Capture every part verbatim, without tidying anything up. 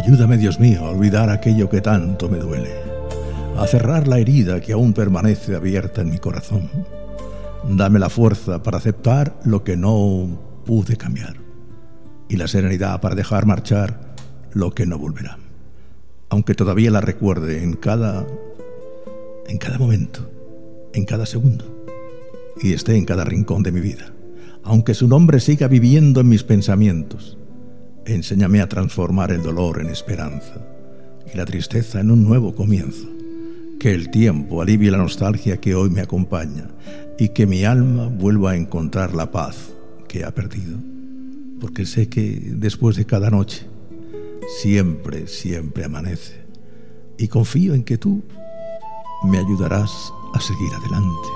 Ayúdame, Dios mío, a olvidar aquello que tanto me duele, a cerrar la herida que aún permanece abierta en mi corazón. Dame la fuerza para aceptar lo que no pude cambiar y la serenidad para dejar marchar lo que no volverá, aunque todavía la recuerde en cada, en cada momento, en cada segundo, y esté en cada rincón de mi vida. Aunque su nombre siga viviendo en mis pensamientos, enséñame a transformar el dolor en esperanza y la tristeza en un nuevo comienzo. Que el tiempo alivie la nostalgia que hoy me acompaña y que mi alma vuelva a encontrar la paz que ha perdido. Porque sé que después de cada noche siempre, siempre amanece, y confío en que tú me ayudarás a seguir adelante.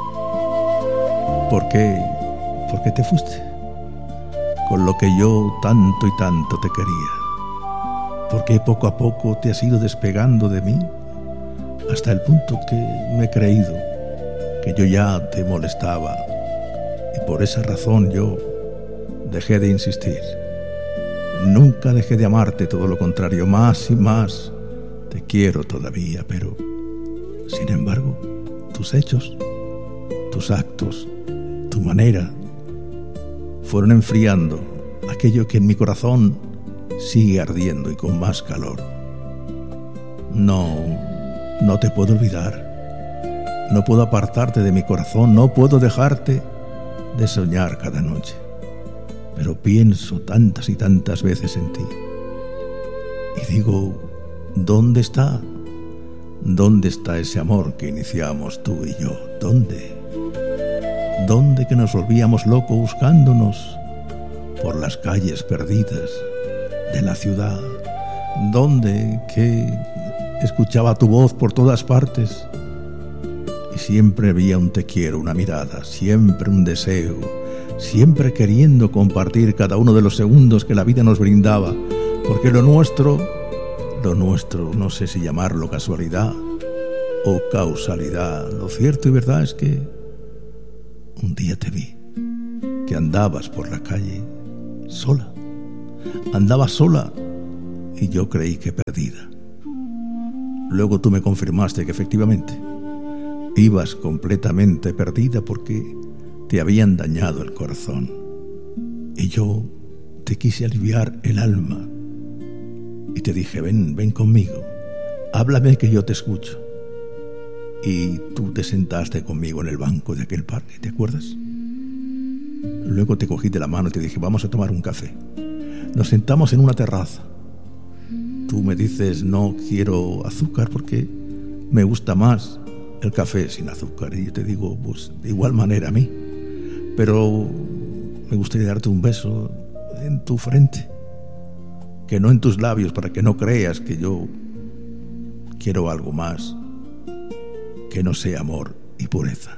¿Por qué? ¿Por qué te fuiste? Con lo que yo tanto y tanto te quería. ¿Por qué poco a poco te has ido despegando de mí? Hasta el punto que me he creído que yo ya te molestaba, y por esa razón yo dejé de insistir. Nunca dejé de amarte, todo lo contrario, más y más te quiero todavía, pero sin embargo tus hechos, tus actos, tu manera fueron enfriando aquello que en mi corazón sigue ardiendo y con más calor. No, no te puedo olvidar, no puedo apartarte de mi corazón, no puedo dejarte de soñar cada noche, pero pienso tantas y tantas veces en ti y digo, ¿dónde está? ¿Dónde está ese amor que iniciamos tú y yo? ¿Dónde? ¿Dónde que nos volvíamos locos buscándonos por las calles perdidas de la ciudad? ¿Dónde que escuchaba tu voz por todas partes y siempre había un te quiero, una mirada, siempre un deseo, siempre queriendo compartir cada uno de los segundos que la vida nos brindaba? Porque lo nuestro, lo nuestro, no sé si llamarlo casualidad o causalidad, lo cierto y verdad es que un día te vi, que andabas por la calle sola, andabas sola y yo creí que perdida. Luego tú me confirmaste que efectivamente ibas completamente perdida porque te habían dañado el corazón. Y yo te quise aliviar el alma y te dije, ven, ven conmigo, háblame que yo te escucho. Y tú te sentaste conmigo en el banco de aquel parque, ¿te acuerdas? Luego te cogí de la mano y te dije, vamos a tomar un café. Nos sentamos en una terraza. Tú me dices, no quiero azúcar porque me gusta más el café sin azúcar. Y yo te digo, pues de igual manera a mí. Pero me gustaría darte un beso en tu frente, que no en tus labios, para que no creas que yo quiero algo más que no sea amor y pureza.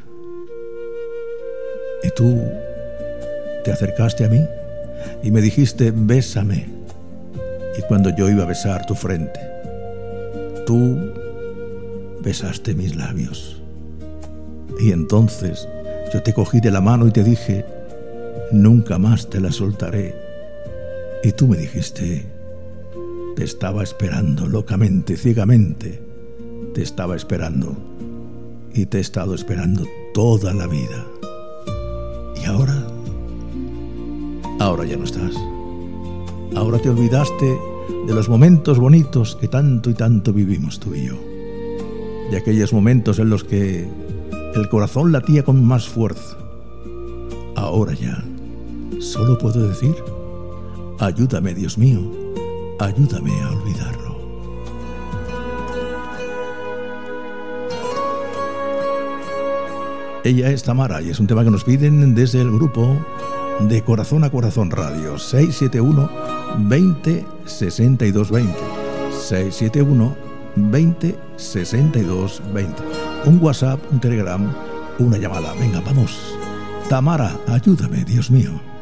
Y tú te acercaste a mí y me dijiste, bésame. Y cuando yo iba a besar tu frente, tú besaste mis labios. Y entonces yo te cogí de la mano y te dije, nunca más te la soltaré. Y tú me dijiste, te estaba esperando locamente, ciegamente, te estaba esperando. Y te he estado esperando toda la vida. Y ahora, ahora ya no estás. Ahora te olvidaste de los momentos bonitos que tanto y tanto vivimos tú y yo. De aquellos momentos en los que el corazón latía con más fuerza. Ahora ya, solo puedo decir, ayúdame, Dios mío, ayúdame a olvidarlo. Ella es Tamara y es un tema que nos piden desde el grupo de Corazón a Corazón Radio. seis siete uno, veinte, sesenta y dos veinte. seis siete uno, veinte, sesenta y dos veinte. Un WhatsApp, un Telegram, una llamada. Venga, vamos. Tamara, ayúdame, Dios mío.